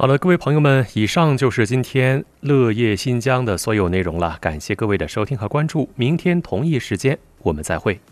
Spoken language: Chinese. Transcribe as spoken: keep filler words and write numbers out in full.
好了，各位朋友们，以上就是今天乐业新疆的所有内容了，感谢各位的收听和关注，明天同一时间我们再会。